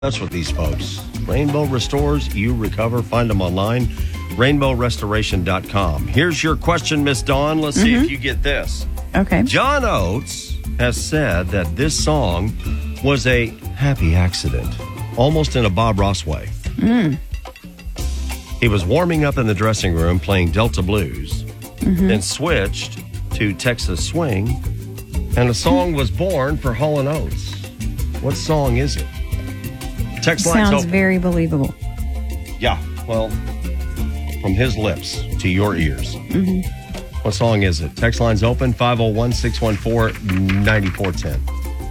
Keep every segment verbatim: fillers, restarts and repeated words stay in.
That's with these folks. Rainbow Restores, you recover. Find them online, rainbow restoration dot com. Here's your question, Miss Dawn. Let's see mm-hmm. if you get this. Okay. John Oates has said that this song was a happy accident, almost in a Bob Ross way. Mm. He was warming up in the dressing room playing Delta Blues, mm-hmm. then switched to Texas Swing, and a song was born for Hall and Oates. What song is it? Text lines Sounds open. very believable. Yeah, well, from his lips to your ears. Mm-hmm. What song is it? Text lines open, five oh one, six one four, nine four one zero.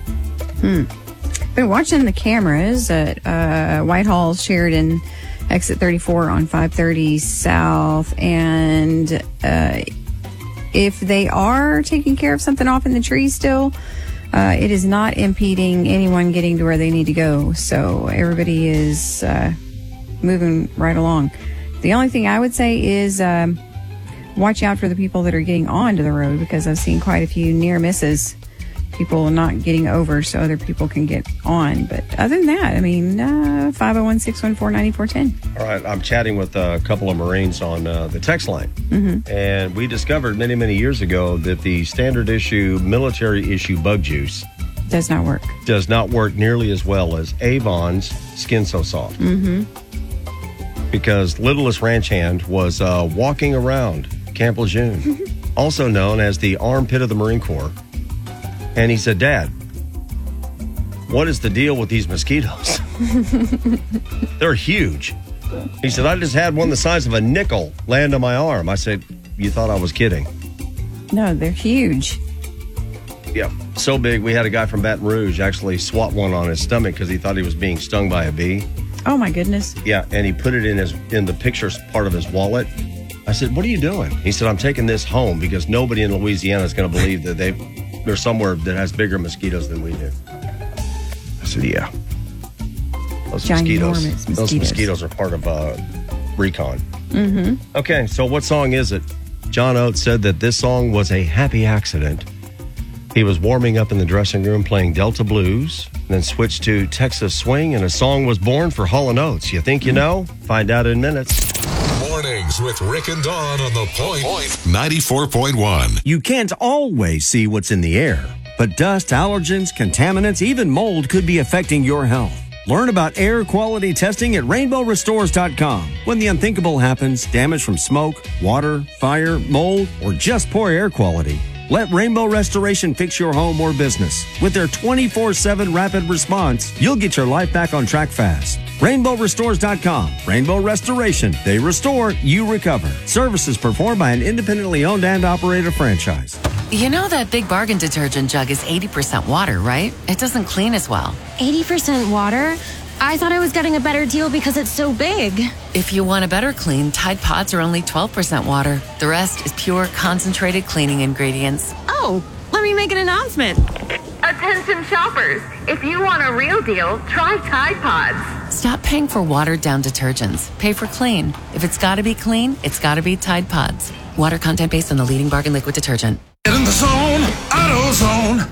Hmm. Been watching the cameras at uh, Whitehall, Sheridan, exit thirty-four on five thirty South, and uh, if they are taking care of something off in the tree still, Uh, it is not impeding anyone getting to where they need to go. So everybody is uh, moving right along. The only thing I would say is um, watch out for the people that are getting onto the road, because I've seen quite a few near misses. People not getting over so other people can get on. But other than that, I mean, uh, five oh one, six one four, nine four one zero. All right, I'm chatting with a couple of Marines on uh, the text line. Mm-hmm. And we discovered many, many years ago that the standard issue, military issue bug juice does not work. Does not work nearly as well as Avon's Skin So Soft. Mm-hmm. Because Littlest Ranch Hand was uh, walking around Camp Lejeune, also known as the armpit of the Marine Corps. And he said, Dad, what is the deal with these mosquitoes? They're huge. He said, I just had one the size of a nickel land on my arm. I said, you thought I was kidding? No, they're huge. Yeah, so big. We had a guy from Baton Rouge actually swat one on his stomach because he thought he was being stung by a bee. Oh, my goodness. Yeah, and he put it in his in the pictures part of his wallet. I said, what are you doing? He said, I'm taking this home because nobody in Louisiana is going to believe that they've They're somewhere that has bigger mosquitoes than we do. I said, yeah. Those mosquitoes, mosquitoes. Those mosquitoes are part of uh, recon. Mm-hmm. Okay, so what song is it? John Oates said that this song was a happy accident. He was warming up in the dressing room playing Delta Blues, then switched to Texas Swing, and a song was born for Hall and Oates. You think you know? Find out in minutes. Mornings with Rick and Dawn on the Point ninety-four point one. You can't always see what's in the air, but dust, allergens, contaminants, even mold could be affecting your health. Learn about air quality testing at rainbow restores dot com. When the unthinkable happens, damage from smoke, water, fire, mold, or just poor air quality, let Rainbow Restoration fix your home or business. With their twenty-four seven rapid response, you'll get your life back on track fast. rainbow restores dot com. Rainbow Restoration. They restore, you recover. Services performed by an independently owned and operated franchise. You know that Big Bargain detergent jug is eighty percent water, right? It doesn't clean as well. eighty percent water? I thought I was getting a better deal because it's so big. If you want a better clean, Tide Pods are only twelve percent water. The rest is pure, concentrated cleaning ingredients. Oh, let me make an announcement. Attention shoppers, if you want a real deal, try Tide Pods. Stop paying for watered-down detergents. Pay for clean. If it's got to be clean, it's got to be Tide Pods. Water content based on the leading Bargain liquid detergent. Get in the zone, AutoZone.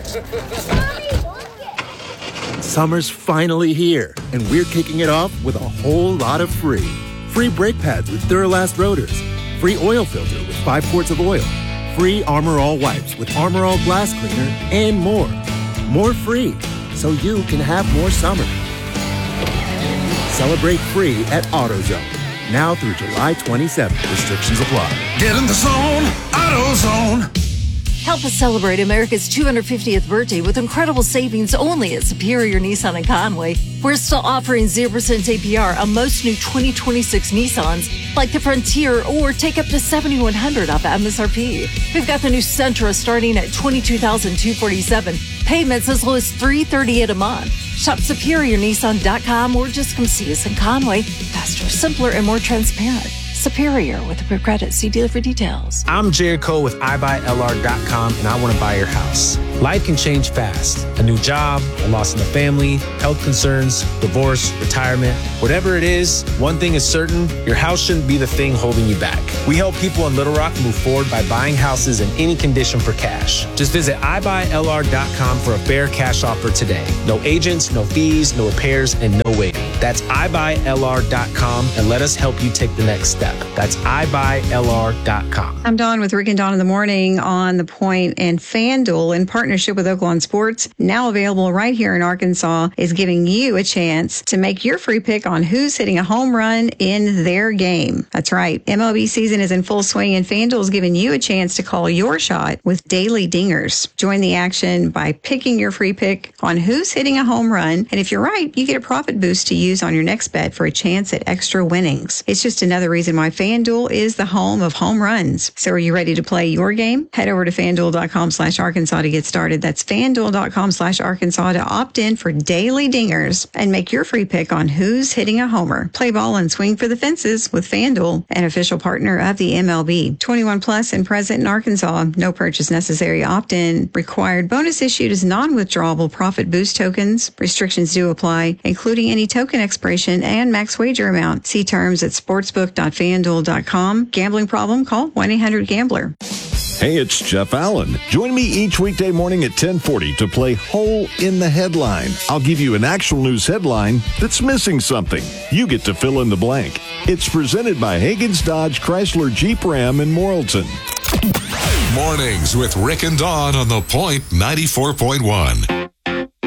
Summer's finally here, and we're kicking it off with a whole lot of free. Free brake pads with Duralast rotors. Free oil filter with five quarts of oil. Free Armor All wipes with Armor All glass cleaner, and more. More free, so you can have more summer. Celebrate free at AutoZone. Now through July twenty-seventh. Restrictions apply. Get in the zone, AutoZone. Help us celebrate America's two hundred fiftieth birthday with incredible savings only at Superior Nissan in Conway. We're still offering zero percent A P R on most new twenty twenty-six Nissans, like the Frontier, or take up to seven thousand one hundred dollars off M S R P. We've got the new Sentra starting at twenty-two thousand two hundred forty-seven dollars. Payments as low as three hundred thirty-eight dollars a month. Shop superior nissan dot com or just come see us in Conway. Faster, simpler, and more transparent. Superior with a credit. See dealer for details. I'm Jared Cole with i buy L R dot com, and I want to buy your house. Life can change fast. A new job, a loss in the family, health concerns, divorce, retirement. Whatever it is, one thing is certain, your house shouldn't be the thing holding you back. We help people in Little Rock move forward by buying houses in any condition for cash. Just visit i buy L R dot com for a fair cash offer today. No agents, no fees, no repairs, and no waiting. That's i buy L R dot com, and let us help you take the next step. That's i buy L R dot com. I'm Dawn with Rick and Dawn in the morning on The Point, and FanDuel, in partnership with Oaklawn Sports, now available right here in Arkansas, is giving you a chance to make your free pick on who's hitting a home run in their game. That's right. M L B season is in full swing, and FanDuel is giving you a chance to call your shot with daily dingers. Join the action by picking your free pick on who's hitting a home run, and if you're right, you get a profit boost to use on your next bet for a chance at extra winnings. It's just another reason why FanDuel is the home of home runs. So are you ready to play your game? Head over to FanDuel.com slash Arkansas to get started. That's FanDuel.com slash Arkansas to opt in for daily dingers and make your free pick on who's hitting a homer. Play ball and swing for the fences with FanDuel, an official partner of the M L B. twenty-one plus and present in Arkansas. No purchase necessary. Opt-in required. Bonus issued as non-withdrawable profit boost tokens. Restrictions do apply, including any token expiration and max wager amount. See terms at sportsbook dot fan duel dot com. Gambling problem? Call one eight hundred gambler. Hey, it's Jeff Allen. Join me each weekday morning at ten forty to play Hole in the Headline. I'll give you an actual news headline that's missing something. You get to fill in the blank. It's presented by Hagen's Dodge Chrysler Jeep Ram in Morrilton. Mornings with Rick and Dawn on The Point ninety-four point one.